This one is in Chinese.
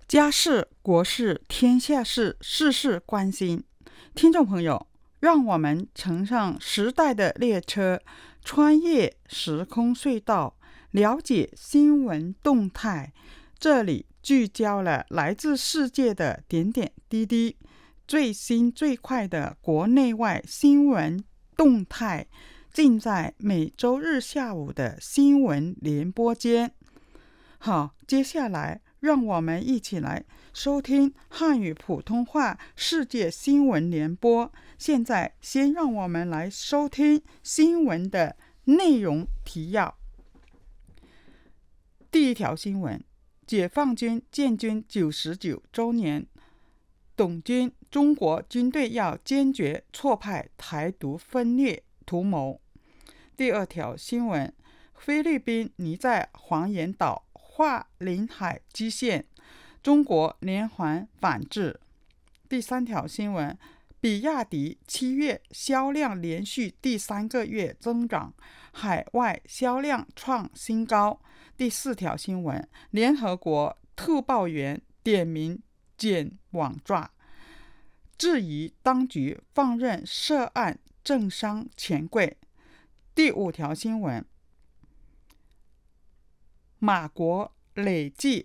家事、国事、天下事，事事关心。听众朋友，让我们乘上时代的列车，穿越时空隧道，了解新闻动态。这里聚焦了来自世界的点点滴滴，最新最快的国内外新闻动态，尽在每周日下午的新闻联播间。好，接下来让我们一起来收听汉语普通话世界新闻联播。现在先让我们来收听新闻的内容提要。第一条新闻：解放军建军99周年，董军中国军队要坚决挫败台独分裂图谋。第二条新闻：菲律宾拟在黄岩岛划领海基线，中国连环反制。第三条新闻：比亚迪7月销量连续第3个月增长，海外销量创新高。第四条新闻：联合国特报员点名捡网抓，质疑当局放任涉案政商钱柜。第五条新闻：马国累计